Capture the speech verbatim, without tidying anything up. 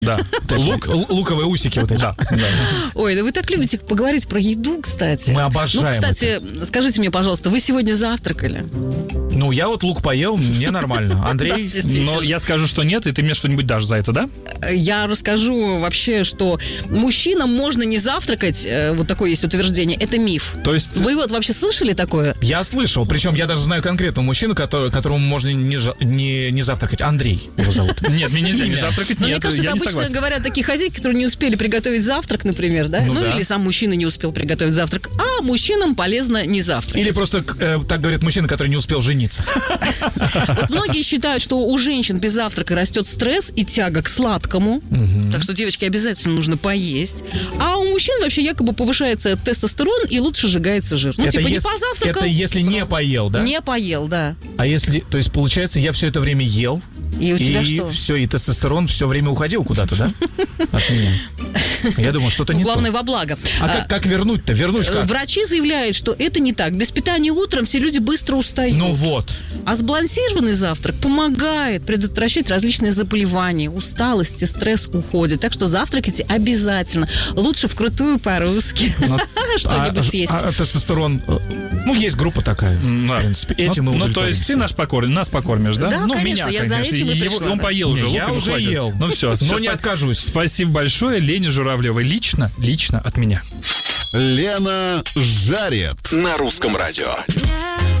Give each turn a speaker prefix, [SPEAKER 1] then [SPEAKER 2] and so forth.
[SPEAKER 1] Да.
[SPEAKER 2] Лук, луковые усики вот эти.
[SPEAKER 1] Да, да.
[SPEAKER 3] Ой, да вы так любите поговорить про еду, кстати.
[SPEAKER 2] Мы обожаем.
[SPEAKER 3] Ну, кстати, это. Скажите мне, пожалуйста, вы сегодня завтракали?
[SPEAKER 2] Ну, я вот лук поел, мне нормально. Андрей?
[SPEAKER 1] Но я скажу, что нет, и ты мне что-нибудь дашь за это, да?
[SPEAKER 3] Я расскажу вообще, что мужчинам можно не завтракать, вот такое есть утверждение, это миф.
[SPEAKER 1] То есть...
[SPEAKER 3] Вы вот вообще слышали такое?
[SPEAKER 2] Я слышал, причем я даже знаю конкретного мужчину, который, которому можно не, не, не завтракать. Андрей его зовут.
[SPEAKER 1] Нет, мне нельзя не завтракать,
[SPEAKER 3] Но
[SPEAKER 1] нет,
[SPEAKER 3] мне кажется,
[SPEAKER 1] я
[SPEAKER 3] это
[SPEAKER 1] не
[SPEAKER 3] обычно
[SPEAKER 1] согласен.
[SPEAKER 3] говорят такие хозяйки, которые не успели приготовить завтрак, например, да?
[SPEAKER 2] Ну
[SPEAKER 3] Ну,
[SPEAKER 2] да.
[SPEAKER 3] или сам мужчина не успел приготовить завтрак. А мужчинам полезно не завтракать.
[SPEAKER 2] Или просто э, так говорит мужчина, который не успел жениться.
[SPEAKER 3] Вот многие считают, что у женщин без завтрака растет стресс и тяга к сладкому. Угу. Так что, девочки, обязательно нужно поесть. А у мужчин вообще якобы повышается тестостерон и лучше сжигается жир. Ну,
[SPEAKER 2] это
[SPEAKER 3] типа,
[SPEAKER 2] ес-
[SPEAKER 3] не позавтракал.
[SPEAKER 2] Это если не поел, да?
[SPEAKER 3] Не поел, да.
[SPEAKER 2] А если, то есть, получается, я все это время ел,
[SPEAKER 3] И у тебя
[SPEAKER 2] и
[SPEAKER 3] что?
[SPEAKER 2] все, и тестостерон все время уходил куда-то, да? От меня. Я думал, что-то не
[SPEAKER 3] Главное,
[SPEAKER 2] то.
[SPEAKER 3] во благо.
[SPEAKER 2] А как, как вернуть-то? Вернуть как?
[SPEAKER 3] Врачи заявляют, что это не так. Без питания утром все люди быстро устают.
[SPEAKER 2] Ну вот.
[SPEAKER 3] А сбалансированный завтрак помогает предотвращать различные заболевания, усталость и стресс уходит. Так что завтракайте обязательно. Лучше вкрутую по-русски. Что-нибудь съесть.
[SPEAKER 2] А тестостерон... Ну, есть группа такая, в принципе. Этим мы
[SPEAKER 1] Ну, то есть ты наш покорм, нас покормишь, да?
[SPEAKER 3] Да,
[SPEAKER 1] ну,
[SPEAKER 3] конечно,
[SPEAKER 1] меня,
[SPEAKER 3] я за
[SPEAKER 1] конечно.
[SPEAKER 3] этим и
[SPEAKER 1] Его-
[SPEAKER 3] пришла,
[SPEAKER 1] Он
[SPEAKER 3] да.
[SPEAKER 1] поел уже,
[SPEAKER 2] Не,
[SPEAKER 1] лук
[SPEAKER 2] я
[SPEAKER 1] ему
[SPEAKER 2] уже
[SPEAKER 1] хватит.
[SPEAKER 2] ел.
[SPEAKER 1] Ну все,
[SPEAKER 2] Но не откажусь.
[SPEAKER 1] Спасибо большое Лене Журавлевой. Лично, лично от меня.
[SPEAKER 4] Лена жарит на русском радио.